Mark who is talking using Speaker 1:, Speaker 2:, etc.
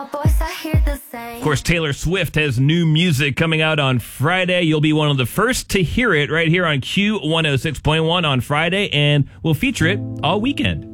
Speaker 1: Of course, Taylor Swift has new music coming out on Friday. You'll be one of the first to hear it right here on Q106.1 on Friday, and we'll feature it all weekend.